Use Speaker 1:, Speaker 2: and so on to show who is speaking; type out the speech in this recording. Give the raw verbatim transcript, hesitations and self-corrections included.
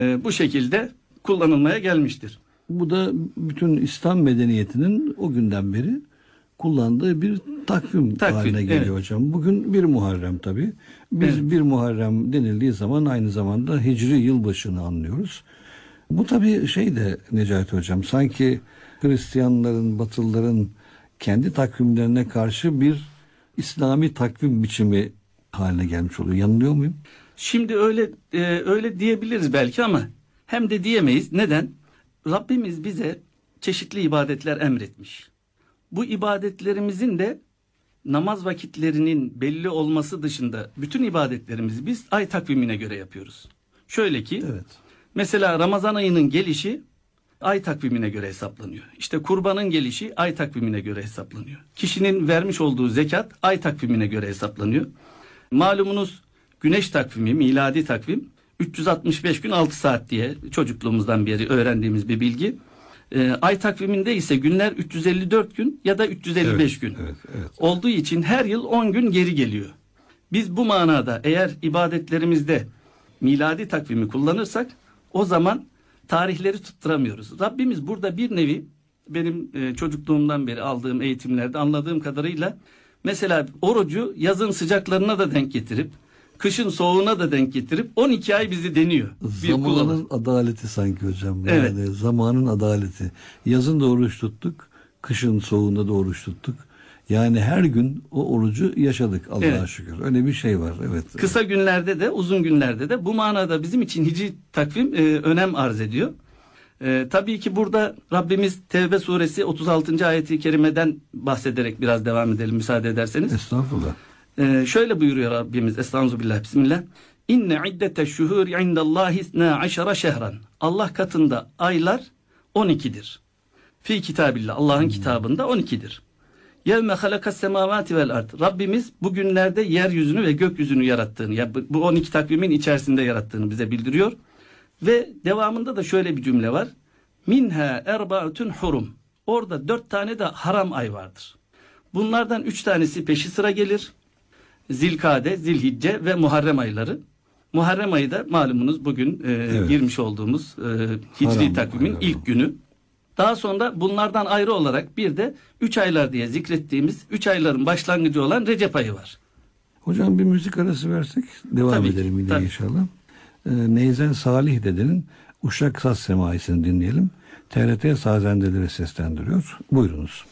Speaker 1: e, bu şekilde kullanılmaya gelmiştir.
Speaker 2: Bu da bütün İslam medeniyetinin o günden beri kullandığı bir takvim,
Speaker 1: Takvim,
Speaker 2: haline geliyor
Speaker 1: evet.
Speaker 2: hocam. Bugün bir Muharrem tabii. Biz
Speaker 1: Evet.
Speaker 2: bir Muharrem denildiği zaman aynı zamanda Hicri yılbaşını anlıyoruz. Bu tabii şey de Necati hocam, sanki Hristiyanların, Batılıların kendi takvimlerine karşı bir İslami takvim biçimi haline gelmiş oluyor. Yanılıyor muyum?
Speaker 1: Şimdi öyle e, öyle diyebiliriz belki ama hem de diyemeyiz. Neden? Rabbimiz bize çeşitli ibadetler emretmiş. Bu ibadetlerimizin de namaz vakitlerinin belli olması dışında bütün ibadetlerimizi biz ay takvimine göre yapıyoruz. Şöyle ki,
Speaker 2: Evet.
Speaker 1: mesela Ramazan ayının gelişi ay takvimine göre hesaplanıyor. İşte kurbanın gelişi ay takvimine göre hesaplanıyor. Kişinin vermiş olduğu zekat ay takvimine göre hesaplanıyor. Malumunuz güneş takvimi, miladi takvim üç yüz altmış beş gün altı saat diye çocukluğumuzdan beri öğrendiğimiz bir bilgi. Ee, ay takviminde ise günler üç yüz elli dört gün ya da üç yüz elli beş
Speaker 2: Evet,
Speaker 1: gün
Speaker 2: evet, evet.
Speaker 1: olduğu için her yıl on gün geri geliyor. Biz bu manada eğer ibadetlerimizde miladi takvimi kullanırsak o zaman tarihleri tutturamıyoruz. Rabbimiz burada bir nevi benim e, çocukluğumdan beri aldığım eğitimlerde anladığım kadarıyla mesela orucu yazın sıcaklarına da denk getirip kışın soğuğuna da denk getirip on iki ay bizi deniyor.
Speaker 2: Zamanın adaleti sanki hocam.
Speaker 1: Evet.
Speaker 2: Yani zamanın adaleti. Yazın da oruç tuttuk, kışın soğuğunda da oruç tuttuk. Yani her gün o orucu yaşadık Allah'a
Speaker 1: Evet.
Speaker 2: şükür. Öyle bir şey var. Evet.
Speaker 1: Kısa günlerde de uzun günlerde de bu manada bizim için hicri takvim e, önem arz ediyor. E, tabii ki burada Rabbimiz Tevbe suresi otuz altıncı ayeti kerimeden bahsederek biraz devam edelim müsaade ederseniz.
Speaker 2: Estağfurullah.
Speaker 1: E, şöyle buyuruyor Rabbimiz Estağfirullah Bismillah. İnne iddete şuhur indallahi isna aşara şehran. Allah katında aylar on ikidir. Fi kitabillah. Allah'ın hmm. kitabında on ikidir. Yevme halakas semavati vel ard. Rabbimiz bugünlerde yeryüzünü ve gökyüzünü yarattığını, ya bu on iki takvimin içerisinde yarattığını bize bildiriyor. Ve devamında da şöyle bir cümle var. Minha erbaatun hurum. Orada dört tane de haram ay vardır. Bunlardan üç tanesi peşi sıra gelir. Zilkade, Zilhicce ve Muharrem ayları. Muharrem ayı da malumunuz bugün e,
Speaker 2: Evet.
Speaker 1: girmiş olduğumuz e, hicri
Speaker 2: Haram
Speaker 1: takvimin
Speaker 2: ayları.
Speaker 1: ilk günü. Daha sonra bunlardan ayrı olarak bir de üç aylar diye zikrettiğimiz üç ayların başlangıcı olan Recep ayı var.
Speaker 2: Hocam bir müzik arası versek devam
Speaker 1: Tabii,
Speaker 2: edelim yine
Speaker 1: tabii.
Speaker 2: inşallah. Ee, Neyzen Salih dedenin Uşak Saz Semaisi'ni dinleyelim. T R T Sazendeleri seslendiriyor. Buyurunuz.